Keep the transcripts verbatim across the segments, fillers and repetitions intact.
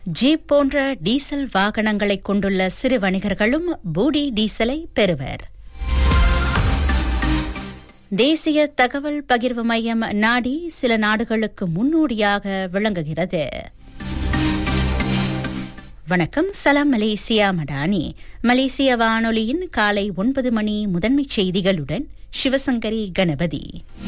Jeep போன்ற diesel வாகனங்களை கொண்டுள்ள சிறு வணிகர்களும் பூடி டீசலை பெறுவர். தேசிய தகவல் பகிர்வு மையம் நாடி சில நாடுகளுக்கு முன்னோடியாக விளங்குகிறது. வணக்கம், சலாம் மலேசியா மடானி. மலேசிய வானொலியின் காலை ஒன்பது மணி முதன்மை செய்திகளுடன் சிவசங்கரி கணபதி.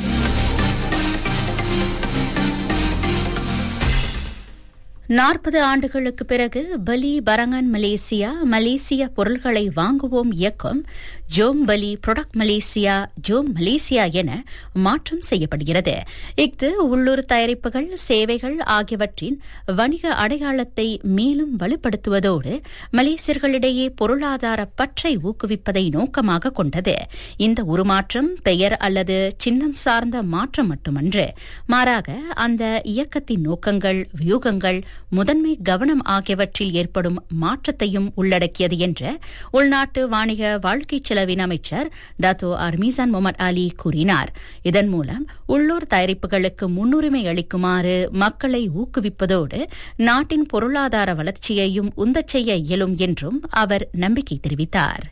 நாற்பது ஆண்டுகளுக்கு பிறகு பலி பரங்கன் மலேசியா மலேசிய பொருள்களை வாங்குவோம் இயக்கம் ஜோம் பலி புரொடக்ட் மலேசியா ஜோம் மலேசியா என மாற்றம் செய்யப்படுகிறது. இஃது உள்ளூர் தயாரிப்புகள், சேவைகள் ஆகியவற்றின் வணிக அடையாளத்தை மேலும் வலுப்படுத்துவதோடு மலேசியர்களிடையே பொருளாதார பற்றை ஊக்குவிப்பதை நோக்கமாக கொண்டது. இந்த உருமாற்றம் பெயர் அல்லது சின்னம் சார்ந்த மாற்றம் மட்டுமன்று, மாறாக அந்த இயக்கத்தின் நோக்கங்கள், வியூகங்கள், முதன்மை கவனம் ஆகியவற்றில் ஏற்படும் மாற்றத்தையும் உள்ளடக்கியது என்று உள்நாட்டு வாணிக வாழ்க்கை செலவின் அமைச்சர் டாத்தோ அர்மீசான் முகமது அலி கூறினார். இதன் மூலம் உள்ளூர் தயாரிப்புகளுக்கு முன்னுரிமை அளிக்குமாறு மக்களை ஊக்குவிப்பதோடு நாட்டின் பொருளாதார வளர்ச்சியையும் உந்தச் செய்ய இயலும் என்றும் அவர் நம்பிக்கை தெரிவித்தார்.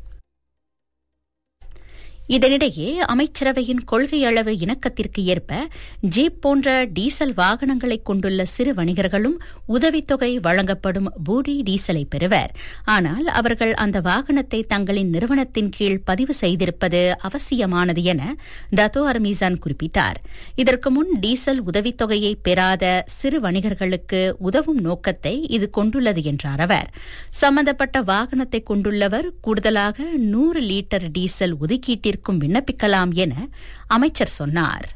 இதனிடையே அமைச்சரவையின் கொள்கை அளவு இணக்கத்திற்கு ஏற்ப ஜீப் போன்ற டீசல் வாகனங்களை கொண்டுள்ள சிறு வணிகர்களும் உதவித்தொகை வழங்கப்படும் பூடி டீசலை பெறுவர். ஆனால் அவர்கள் அந்த வாகனத்தை தங்களின் நிறுவனத்தின் கீழ் பதிவு செய்திருப்பது அவசியமானது என டத்தோ அர்மீசான் குறிப்பிட்டார். இதற்கு முன் டீசல் உதவித்தொகையை பெறாத சிறு வணிகர்களுக்கு உதவும் நோக்கத்தை இது கொண்டுள்ளது என்றார் அவர். சம்பந்தப்பட்ட வாகனத்தை கொண்டுள்ளவர் கூடுதலாக நூறு லிட்டர் டீசல் ஒதுக்கீட்டிற்கு விண்ணப்பிக்கலாம் என அமைச்சர் சொன்னார்.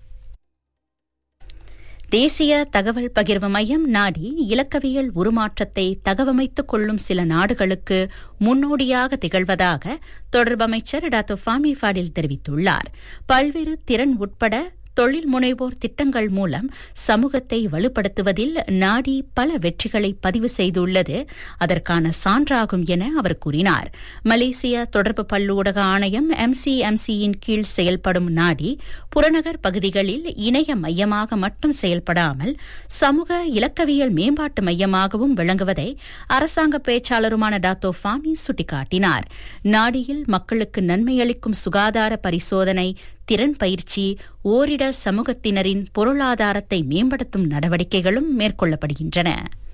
தேசிய தகவல் பகிர்வு மையம் நாடி இலக்கவியல் உருமாற்றத்தை தகவமைத்துக் கொள்ளும் சில நாடுகளுக்கு முன்னோடியாக திகழ்வதாக தொடர்பு அமைச்சர் டாத்தோ ஃபாமி ஃபாடில் தெரிவித்துள்ளார். பல்வேறு திறன் உட்பட தொழில் முனைவோர் திட்டங்கள் மூலம் சமூகத்தை வலுப்படுத்துவதில் நாடி பல வெற்றிகளை பதிவு செய்துள்ளது அதற்கான சான்றாகும் என அவர் கூறினார். மலேசிய தொடர்பு பல்லூடக ஆணையம் எம்சிஎம்சியின் கீழ் செயல்படும் நாடி புறநகர் பகுதிகளில் இணைய மையமாக மட்டும் செயல்படாமல் சமூக இலக்கவியல் மேம்பாட்டு மையமாகவும் விளங்குவதை அரசாங்க பேச்சாளருமான டாத்தோ ஃபாமி சுட்டிக்காட்டினார். நாடியில் மக்களுக்கு நன்மையளிக்கும் சுகாதார பரிசோதனை, திறன் பயிற்சி, ஓரிட சமூகத்தினரின் பொருளாதாரத்தை மேம்படுத்தும் நடவடிக்கைகளும் மேற்கொள்ளப்படுகின்றன.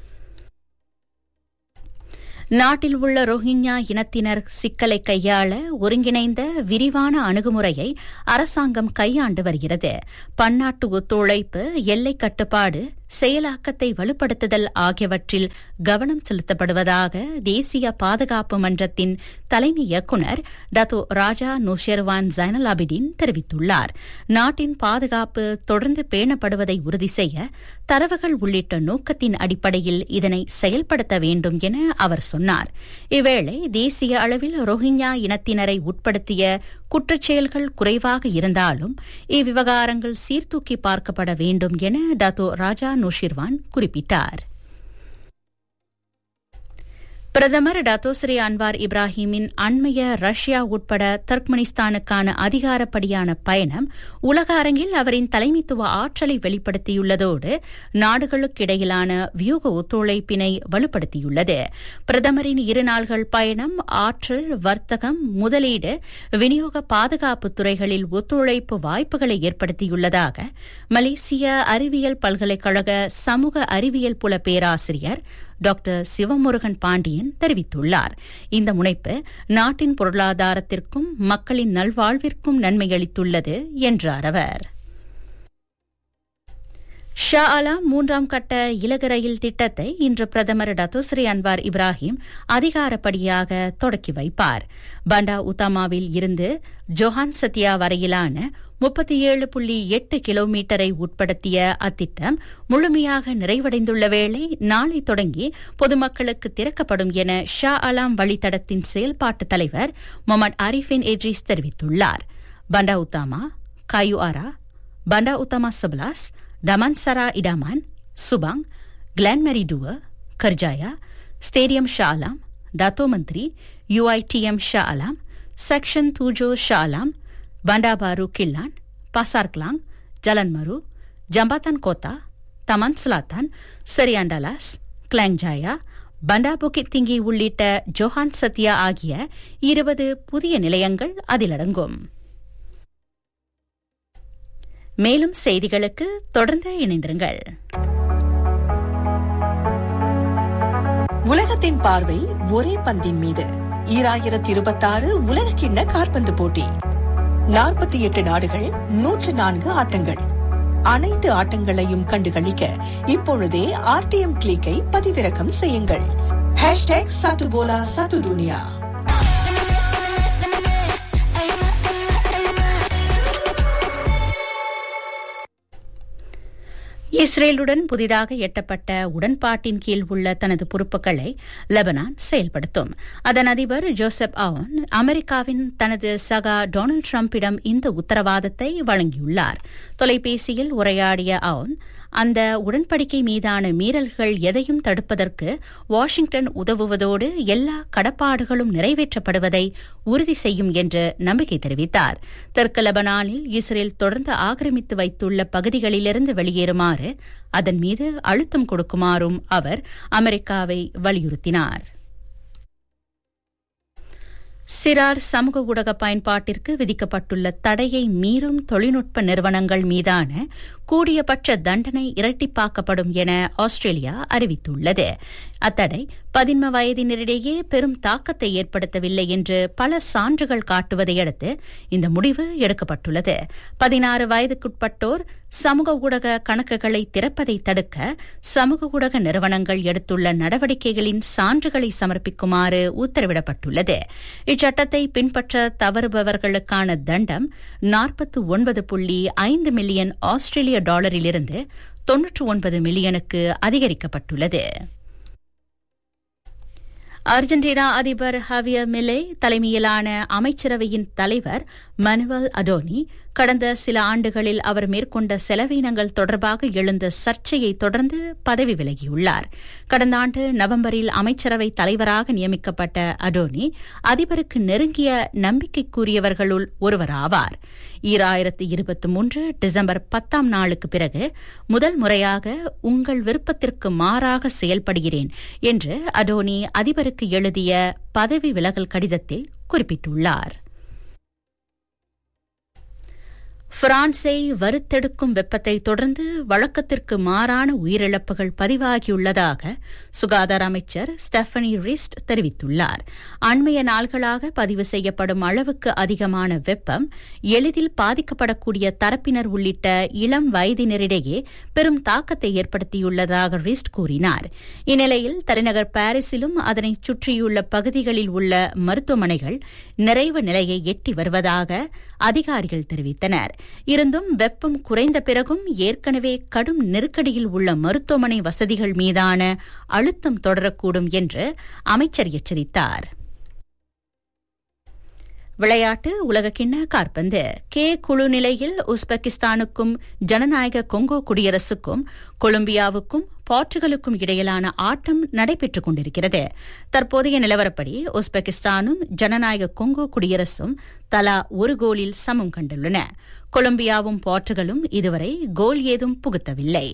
நாட்டில் உள்ள ரோஹிங்யா இனத்தினர் சிக்கலை கையாள ஒருங்கிணைந்த விரிவான அணுகுமுறையை அரசாங்கம் கையாண்டு வருகிறது. பன்னாட்டு ஒத்துழைப்பு, எல்லை கட்டுப்பாடு, செயலாக்கத்தை வலுப்படுத்துதல் ஆகியவற்றில் கவனம் செலுத்தப்படுவதாக தேசிய பாதுகாப்பு மன்றத்தின் தலைமை இயக்குநர் டாத்தோ ராஜா நுஷெர்வான் ஜைனல் அபிடின் தெரிவித்துள்ளார். நாட்டின் பாதுகாப்பு தொடர்ந்து பேணப்படுவதை உறுதி செய்ய தரவுகள் உள்ளிட்ட நோக்கத்தின் அடிப்படையில் இதனை செயல்படுத்த வேண்டும் என அவர் சொன்னார். இவ்வேளை தேசிய அளவில் ரோஹிங்யா இனத்தினரை உட்படுத்திய குற்றச்செயல்கள் குறைவாக இருந்தாலும் இவ்விவகாரங்கள் சீர்தூக்கி பார்க்கப்பட வேண்டும் என டாத்தோ ராஜா நுஷிர்வான் குறிப்பிட்டார். பிரதமர் டாத்தோ ஸ்ரீ அன்வார் இப்ராஹிமின் அண்மைய ரஷ்யா உட்பட தர்க்மெனிஸ்தானுக்கான அதிகாரப்படியான பயணம் உலக அரங்கில் அவரின் தலைமைத்துவ ஆற்றலை வெளிப்படுத்தியுள்ளதோடு நாடுகளுக்கிடையிலான வியூக ஒத்துழைப்பினை வலுப்படுத்தியுள்ளது. பிரதமரின் இரு நாள்கள் பயணம் ஆற்றல், வர்த்தகம், முதலீடு, விநியோக, பாதுகாப்பு துறைகளில் ஒத்துழைப்பு வாய்ப்புகளை ஏற்படுத்தியுள்ளதாக மலேசிய அறிவியல் பல்கலைக்கழக சமூக அறிவியல் புல பேராசிரியர் டாக்டர் சிவமுருகன் பாண்டியன் தெரிவித்துள்ளார். இந்த முனைப்பு நாட்டின் பொருளாதாரத்திற்கும் மக்களின் நல்வாழ்விற்கும் நன்மை அளித்துள்ளது என்றார் அவர். ஷா ஆலம் மூன்றாம் கட்ட இலகு ரயில் திட்டத்தை இன்று பிரதமர் டாத்தோ ஸ்ரீ அன்வார் இப்ராஹிம் அதிகாரப்படியாக தொடக்கி வைப்பார். பண்டா உத்தாமாவில் இருந்து ஜொஹான் சத்தியா வரையிலான முப்பத்தி ஏழு புள்ளி எட்டு கிலோமீட்டரை உட்படுத்திய அத்திட்டம் முழுமையாக நிறைவடைந்துள்ள வேளை நாளை தொடங்கி பொதுமக்களுக்கு திறக்கப்படும் என ஷா ஆலம் வழித்தடத்தின் செயல்பாட்டு தலைவர் முகமது ஆரிஃபின் எட்ரிஸ் தெரிவித்துள்ளார். Banda Utama, காயுஆரா, Banda Utama சபலாஸ், டமான்சரா இடாமான், Subang, கிளான்மெரி டுவர், கர்ஜாயா, stadium Shah ஆலம், டாத்தோ மந்திரி, யுஐடிஎம் ஷா ஆலம், செக்ஷன் தூஜோ ஷா ஆலம், Bandabaru Killan, Pasar Klang, Jalan Maru, Jambatan Kota, Taman Selatan, Serian Dallas, கிளாங்ஜாயா, Banda புக்கிட் திங்கி உள்ளிட்ட ஜோஹான் சத்யா ஆகிய இருபது புதிய நிலையங்கள் அதில் அடங்கும். மேலும் செய்திகளுக்கு தொடர்ந்து இணைந்திருங்கள். உலகத்தின் பார்வை ஒரே பந்தின் மீது. ஈராயிரத்தி இருபத்தி ஆறு உலக கிண்ண காற்பந்து போட்டி. நாற்பத்தி எட்டு நாடுகள், நூற்று நான்கு ஆட்டங்கள். அனைத்து ஆட்டங்களையும் கண்டுகளிக்க இப்பொழுதே ஆர்டிஎம் கிளிக்கை பதிவிறக்கம் செய்யுங்கள். ஹேஷ்டேக் சத்து போலா சத்து துனியா. இஸ்ரேலுடன் புதிதாக எட்டப்பட்ட உடன்பாட்டின் கீழ் உள்ள தனது பொறுப்புகளை லெபனான் செயல்படுத்தும். அதன் அதிபர் ஜோசப் அவுன் அமெரிக்காவின் தனது சகா டொனால்டு டிரம்பிடம் இந்த உத்தரவாதத்தை வழங்கியுள்ளார். தொலைபேசியில் உரையாடிய அவுன், அந்த உடன்படிக்கை மீதான மீறல்கள் எதையும் தடுப்பதற்கு வாஷிங்டன் உதவுவதோடு எல்லா கடப்பாடுகளும் நிறைவேற்றப்படுவதை உறுதி செய்யும் என்று நம்பிக்கை தெரிவித்தார். தெற்கு லெபனானில் இஸ்ரேல் தொடர்ந்து ஆக்கிரமித்து வைத்துள்ள பகுதிகளிலிருந்து வெளியேறுமாறு அதன் மீது அழுத்தம் கொடுக்குமாறும் அவர் அமெரிக்காவை வலியுறுத்தினார். சிறார் சமூக ஊடக பயன்பாட்டிற்கு விதிக்கப்பட்டுள்ள தடையை மீறும் தொழில்நுட்ப நிறுவனங்கள் மீதான கூடியபட்ச தண்டனை இரட்டிப்பாக்கப்படும் என ஆஸ்திரேலியா அறிவித்துள்ளது. அத்தடை பதின்ம வயதினரிடையே பெரும் தாக்கத்தை ஏற்படுத்தவில்லை என்று பல சான்றுகள் காட்டுவதை அடுத்து இந்த முடிவு எடுக்கப்பட்டுள்ளது. பதினாறு வயதுக்குட்பட்டோர் சமூக ஊடக கணக்குகளை திறப்பதை தடுக்க சமூக ஊடக நிறுவனங்கள் எடுத்துள்ள நடவடிக்கைகளின் சான்றுகளை சமர்ப்பிக்குமாறு உத்தரவிடப்பட்டுள்ளது. இச்சட்டத்தை பின்பற்ற தவறுபவர்களுக்கான தண்டம் நாற்பத்தி ஒன்பது புள்ளி ஐந்து மில்லியன் ஆஸ்திரேலிய டாலரிலிருந்து தொன்னூற்று ஒன்பது மில்லியனுக்கு அதிகரிக்கப்பட்டுள்ளது. அர்ஜென்டினா அதிபர் ஹாவியர் மிலே தலைமையிலான அமைச்சரவையின் தலைவர் மனுவல் அடோனி கடந்த சில ஆண்டுகளில் அவர் மேற்கொண்ட செலவினங்கள் தொடர்பாக எழுந்த சர்ச்சையை தொடர்ந்து பதவி விலகியுள்ளார். கடந்த ஆண்டு நவம்பரில் அமைச்சரவை தலைவராக நியமிக்கப்பட்ட அடோனி அதிபருக்கு நெருங்கிய நம்பிக்கைக்குரியவர்களுள் ஒருவராவார். ஈராயிரத்து இருபத்தி மூன்று டிசம்பர் பத்தாம் நாளுக்கு பிறகு முதல் முறையாக உங்கள் விருப்பத்திற்கு மாறாக செயல்படுகிறேன் என்று அடோனி அதிபருக்கு எழுதிய பதவி விலகல் கடிதத்தில் குறிப்பிட்டுள்ளார். பிரான்சை வறுத்தெடுக்கும் வெப்பத்தை தொடர்ந்து வழக்கத்திற்கு மாறான உயிரிழப்புகள் பதிவாகியுள்ளதாக சுகாதார அமைச்சர் ஸ்டெஃபனி ரிஸ்ட் தெரிவித்துள்ளார். அண்மைய நாள்களாக பதிவு செய்யப்படும் அளவுக்கு அதிகமான வெப்பம் எளிதில் பாதிக்கப்படக்கூடிய தரப்பினர் உள்ளிட்ட இளம் வயதினரிடையே பெரும் தாக்கத்தை ஏற்படுத்தியுள்ளதாக ரிஸ்ட் கூறினார். இந்நிலையில் தலைநகர் பாரிஸிலும் அதனை சுற்றியுள்ள பகுதிகளில் உள்ள மருத்துவமனைகள் நிறைவு நிலையை எட்டி வருவதாக அதிகாரிகள் தெரிவித்தனர். இருந்தும் வெப்பம் குறைந்த பிறகும் ஏற்கனவே கடும் நெருக்கடியில் உள்ள மருத்துவமனை வசதிகள் மீதான அழுத்தம் தொடரக்கூடும் என்று அமைச்சர் எச்சரித்தார். விளையாட்டு உலகக்கிண்ண காற்பந்து கே குழு நிலையில் உஸ்பெகிஸ்தானுக்கும் ஜனநாயக கொங்கோ குடியரசுக்கும் கொலம்பியாவுக்கும் போர்ச்சுகலுக்கும் இடையிலான ஆட்டம் நடைபெற்றுக் கொண்டிருக்கிறது. தற்போதைய நிலவரப்படி உஸ்பெகிஸ்தானும் ஜனநாயக கொங்கோ குடியரசும் தலா ஒரு கோலில் சமம் கண்டுள்ளன. கொலம்பியாவும் போர்ச்சுகலும் இதுவரை கோல் ஏதும் புகுத்தவில்லை.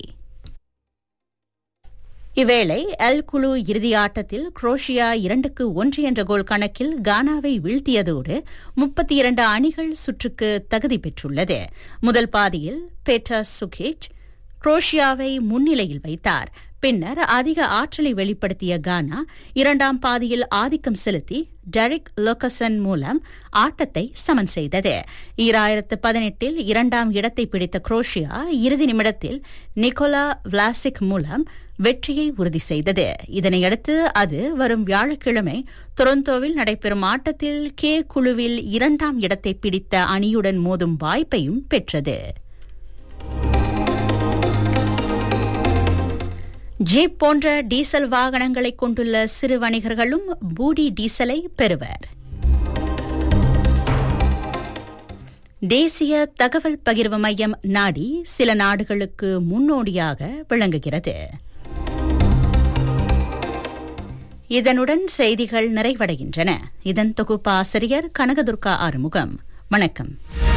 இவ்வேளை எல் குழு இறுதி ஆட்டத்தில் குரோஷியா இரண்டுக்கு ஒன்று என்ற கோல் கணக்கில் கானாவை வீழ்த்தியதோடு முப்பத்தி இரண்டு அணிகள் சுற்றுக்கு தகுதி பெற்றுள்ளது. முதல் பாதியில் பேட்டர் சுகிச் குரோஷியாவை முன்னிலையில் வைத்தார். பின்னர் அதிக ஆற்றலை வெளிப்படுத்திய கானா இரண்டாம் பாதியில் ஆதிக்கம் செலுத்தி டெரிக் லோகசன் மூலம் ஆட்டத்தை சமன் செய்தது. ஈராயிரத்து பதினெட்டில் இரண்டாம் இடத்தை பிடித்த குரோஷியா இறுதி நிமிடத்தில் நிக்கோலா விளாசிக் மூலம் வெற்றியை உறுதி செய்தது. இதனையடுத்து அது வரும் வியாழக்கிழமை டொரண்டோவில் நடைபெறும் ஆட்டத்தில் கே குழுவில் இரண்டாம் இடத்தை பிடித்த அணியுடன் மோதும் வாய்ப்பையும் பெற்றது. ஜீப் போன்ற டீசல் வாகனங்களை கொண்டுள்ள சிறு வணிகர்களும் பூடி டீசலை பெறுவர். தேசிய தகவல் பகிர்வு மையம் நாடி சில நாடுகளுக்கு முன்னோடியாக விளங்குகிறது. இதனுடன் செய்திகள் நிறைவடைகின்றன. இதன் தொகுப்பாசிரியர் கனகதுர்கா ஆறுமுகம். வணக்கம்.